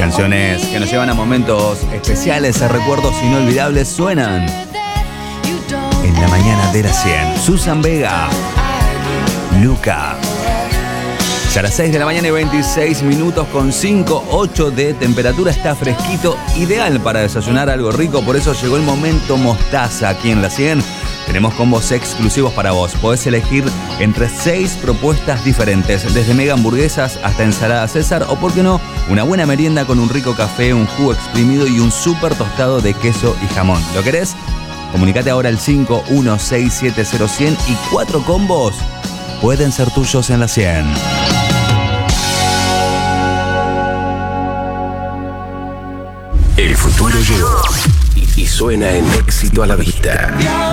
Canciones que nos llevan a momentos especiales, a recuerdos inolvidables, suenan en la mañana de las 100. Susan Vega, Luca. Ya a las 6 de la mañana y 26 minutos con 5,8 de temperatura. Está fresquito, ideal para desayunar algo rico. Por eso llegó el momento mostaza aquí en la 100. Tenemos combos exclusivos para vos. Podés elegir entre 6 propuestas diferentes, desde mega hamburguesas hasta ensalada César, o por qué no, una buena merienda con un rico café, un jugo exprimido y un súper tostado de queso y jamón. ¿Lo querés? Comunicate ahora al 51670100 y 4 combos pueden ser tuyos en la 100. El futuro llegó y suena en Éxito a la Vista.